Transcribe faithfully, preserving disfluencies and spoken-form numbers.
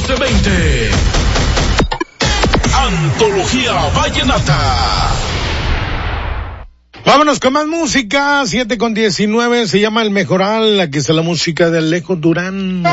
doce veinte. Antología Vallenata. Vámonos con más música, siete con diecinueve, se llama El Mejoral, aquí está la música de Alejo Durán.